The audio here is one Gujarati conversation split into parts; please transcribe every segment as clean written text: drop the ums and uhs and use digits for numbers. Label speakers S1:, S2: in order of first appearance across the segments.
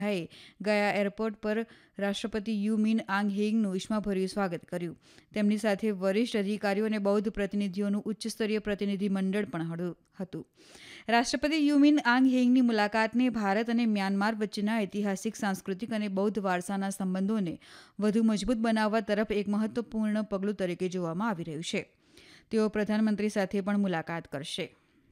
S1: ગયા એરપોર્ટ પર રાષ્ટ્રપતિ યુ મિન આંગ હેંગનું ઉષ્માભર્યું સ્વાગત કર્યું. તેમની સાથે વરિષ્ઠ અધિકારીઓ અને બૌદ્ધ પ્રતિનિધિઓનું ઉચ્ચસ્તરીય પ્રતિનિધિ મંડળ પણ હતું. રાષ્ટ્રપતિ યુ મિન આંગ હેંગની મુલાકાતને ભારત અને મ્યાનમાર વચ્ચેના ઐતિહાસિક, સાંસ્કૃતિક અને બૌદ્ધ વારસાના સંબંધોને વધુ મજબૂત બનાવવા તરફ એક મહત્વપૂર્ણ પગલું તરીકે જોવામાં આવી રહ્યું છે. તેઓ પ્રધાનમંત્રી સાથે પણ મુલાકાત કરશે.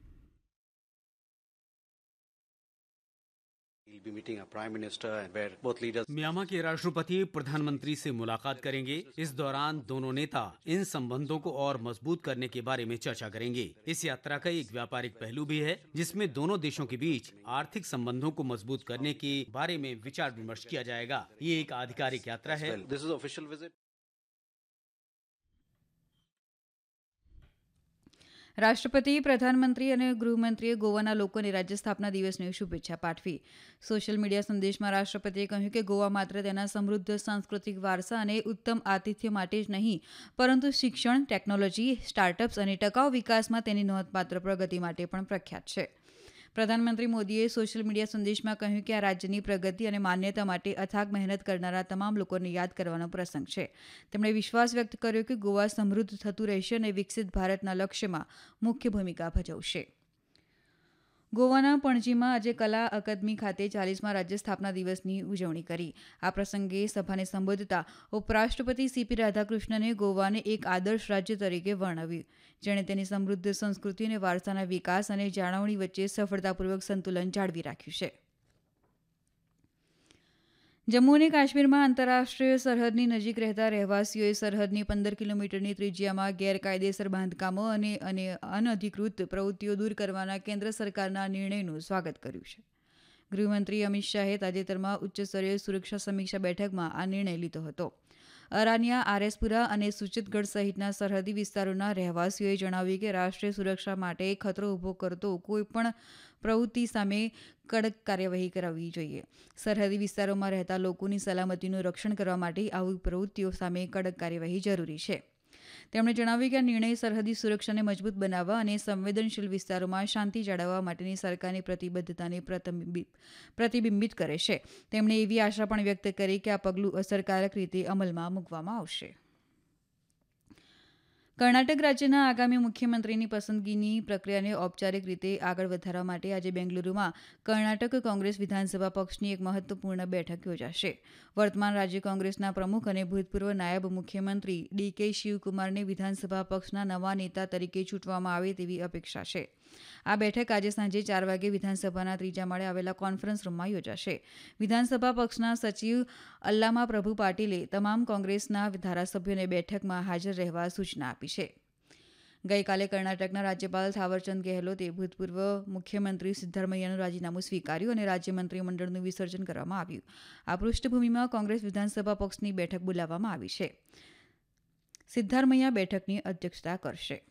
S2: म्यांमार के राष्ट्रपति प्रधानमंत्री से मुलाकात करेंगे. इस दौरान दोनों नेता इन संबंधों को और मजबूत करने के बारे में चर्चा करेंगे. इस यात्रा का एक व्यापारिक पहलू भी है, जिसमें दोनों देशों के बीच आर्थिक संबंधों को मजबूत करने के बारे में विचार विमर्श किया जाएगा. ये एक आधिकारिक यात्रा है.
S1: રાષ્ટ્રપતિ, પ્રધાનમંત્રી અને ગૃહમંત્રીએ ગોવાના લોકોને રાજ્ય સ્થાપના દિવસની શુભેચ્છા પાઠવી. સોશિયલ મીડિયા સંદેશમાં રાષ્ટ્રપતિએ કહ્યું કે ગોવા માત્ર તેના સમૃદ્ધ સાંસ્કૃતિક વારસા અને ઉત્તમ આતિથ્ય માટે જ નહીં, પરંતુ શિક્ષણ, ટેકનોલોજી, સ્ટાર્ટઅપ્સ અને ટકાઉ વિકાસમાં તેની નોંધપાત્ર પ્રગતિ માટે પણ પ્રખ્યાત છે. પ્રધાનમંત્રી મોદીએ સોશિયલ મીડિયા સંદેશમાં કહ્યું કે આ રાજ્યની પ્રગતિ અને માન્યતા માટે અથાગ મહેનત કરનારા તમામ લોકોને યાદ કરવાનો પ્રસંગ છે. તેમણે વિશ્વાસ વ્યક્ત કર્યો કે ગોવા સમૃદ્ધ થતું રહેશે અને વિકસિત ભારતના લક્ષ્યમાં મુખ્ય ભૂમિકા ભજવશે. ગોવાના પણજીમાં આજે કલા અકાદમી ખાતે 40મા રાજ્ય સ્થાપના દિવસની ઉજવણી કરી. આ પ્રસંગે સભાને સંબોધતા ઉપરાષ્ટ્રપતિ સીપી રાધાકૃષ્ણને ગોવાને એક આદર્શ રાજ્ય તરીકે વર્ણવ્યું, જેણે તેની સમૃદ્ધ સંસ્કૃતિ અને વારસાના વિકાસ અને જાળવણી વચ્ચે સફળતાપૂર્વક સંતુલન જાળવી રાખ્યું છે. જમ્મુ અને કાશ્મીરમાં આંતરરાષ્ટ્રીય સરહદની નજીક રહેતા રહેવાસીઓએ સરહદની 15 કિલોમીટરની ત્રિજ્યામાં ગેરકાયદેસર બાંધકામો અને અનધિકૃત પ્રવૃત્તિઓ દૂર કરવાના કેન્દ્ર સરકારના નિર્ણયનું સ્વાગત કર્યું છે. ગૃહમંત્રી અમિત શાહે તાજેતરમાં ઉચ્ચસ્તરીય સુરક્ષા સમીક્ષા બેઠકમાં આ નિર્ણય લીધો હતો. અરાનિયા, આરએસપુરા અને સુચિતગઢ સહિતના સરહદી વિસ્તારોના રહેવાસીઓએ જણાવ્યું કે રાષ્ટ્રીય સુરક્ષા માટે ખતરો ઊભો કરતો કોઈપણ પ્રવૃત્તિ સામે કડક કાર્યવાહી કરવી જોઈએ. સરહદી વિસ્તારોમાં રહેતા લોકોની સલામતીનું રક્ષણ કરવા માટે આવી પ્રવૃત્તિઓ સામે કડક કાર્યવાહી જરૂરી છે. તેમણે જણાવ્યું કે આ નિર્ણય સરહદી સુરક્ષાને મજબૂત બનાવવા અને સંવેદનશીલ વિસ્તારોમાં શાંતિ જાળવવા માટેની સરકારની પ્રતિબદ્ધતાને પ્રતિબિંબિત કરે છે. તેમણે એવી આશા પણ વ્યક્ત કરી કે આ પગલું અસરકારક રીતે અમલમાં મૂકવામાં આવશે. કર્ણાટક રાજ્યના આગામી મુખ્યમંત્રીની પસંદગીની પ્રક્રિયાને ઔપચારિક રીતે આગળ વધારવા માટે આજે બેંગલુરુમાં કર્ણાટક કોંગ્રેસ વિધાનસભા પક્ષની એક મહત્વપૂર્ણ બેઠક યોજાશે. વર્તમાન રાજ્ય કોંગ્રેસના પ્રમુખ અને ભૂતપૂર્વ નાયબ મુખ્યમંત્રી ડીકે શિવકુમારને વિધાનસભા પક્ષના નવા નેતા તરીકે ચૂંટવામાં આવે તેવી અપેક્ષા છે. આ બેઠક આજે સાંજે 4 વાગે વિધાનસભાના ત્રીજા માળે આવેલા કોન્ફરન્સ રૂમમાં યોજાશે. વિધાનસભા પક્ષના સચિવ અલ્લામા પ્રભુ પાટીલે તમામ કોંગ્રેસના ધારાસભ્યોને બેઠકમાં હાજર રહેવા સૂચના આપી છે. ગઈકાલે કર્ણાટકના રાજ્યપાલ થાવરચંદ ગેહલોતે ભૂતપૂર્વ મુખ્યમંત્રી સિદ્ધારમૈયાનું રાજીનામું સ્વીકાર્યું અને રાજ્ય મંત્રીમંડળનું વિસર્જન કરવામાં આવ્યું. આ પૃષ્ઠભૂમિમાં કોંગ્રેસ વિધાનસભા પક્ષની બેઠક બોલાવવામાં આવી છે. સિદ્ધારમૈયા બેઠકની અધ્યક્ષતા કરશે.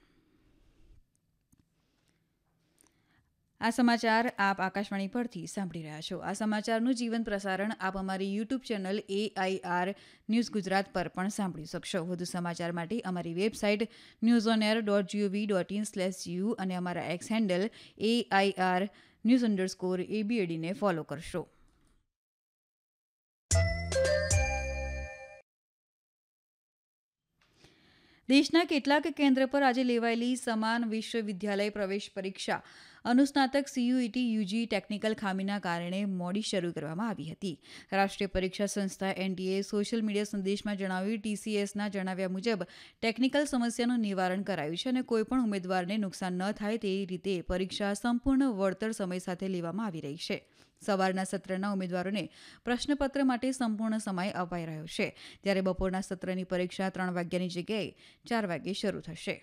S1: આ સમાચાર આપ આકાશવાણી પરથી સાંભળી રહ્યા છો. આ સમાચારનું જીવંત પ્રસારણ આપ અમારી YouTube channel AIR news Gujarat પર પણ સાંભળી શકશો. વધુ સમાચાર માટે અમારી વેબસાઇટ newsonair.gov.in/eu અને અમારા એક્સ હેન્ડલ AIR_news_ ને ફોલો કરશો. દેશના કેટલાક કેન્દ્ર પર આજે લેવાયેલી સમાન વિશ્વવિદ્યાલય પ્રવેશ પરીક્ષા અનુસ્નાતક CUET UG ટેકનિકલ ખામીના કારણે મોડી શરૂ કરવામાં આવી હતી. રાષ્ટ્રીય પરીક્ષા સંસ્થા NTA સોશિયલ મીડિયા સંદેશમાં જણાવ્યું, TCSના જણાવ્યા મુજબ ટેકનિકલ સમસ્યાનું નિવારણ કરાયું છે અને કોઈપણ ઉમેદવારને નુકસાન ન થાય તે રીતે પરીક્ષા સંપૂર્ણ વળતર સમય સાથે લેવામાં આવી રહી છે. સવારના સત્રના ઉમેદવારોને પ્રશ્નપત્ર માટે સંપૂર્ણ સમય અપાઈ રહ્યો છે, જ્યારે બપોરના સત્રની પરીક્ષા 3 વાગ્યાની જગ્યાએ 4 વાગ્યે શરૂ થશે.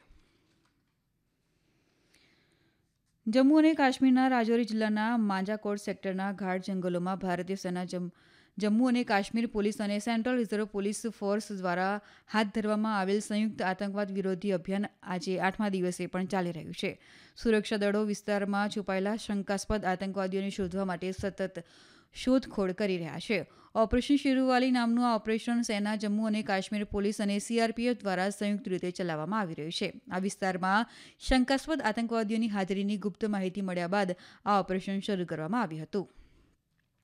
S1: જમ્મુ અને કાશ્મીરના રાજૌરી જિલ્લાના માંજાકોટ સેક્ટરના ગાઢ જંગલોમાં ભારતીય સેના, જમ્મુ અને કાશ્મીર પોલીસ અને સેન્ટ્રલ રિઝર્વ પોલીસ ફોર્સ દ્વારા હાથ ધરવામાં આવેલ સંયુક્ત આતંકવાદ વિરોધી અભિયાન આજે 8મા દિવસે પણ ચાલી રહ્યું છે. સુરક્ષા દળો વિસ્તારમાં છુપાયેલા શંકાસ્પદ આતંકવાદીઓને શોધવા માટે સતત શોધખોળ કરી રહ્યા છે. ઓપરેશન શિરુવાલી નામનું આ ઓપરેશન સેના, જમ્મુ અને કાશ્મીર પોલીસ અને CRPF દ્વારા સંયુક્ત રીતે ચલાવવામાં આવી રહ્યું છે. આ વિસ્તારમાં શંકાસ્પદ આતંકવાદીઓની હાજરીની ગુપ્ત માહિતી મળ્યા બાદ આ ઓપરેશન શરૂ કરવામાં આવ્યું હતું.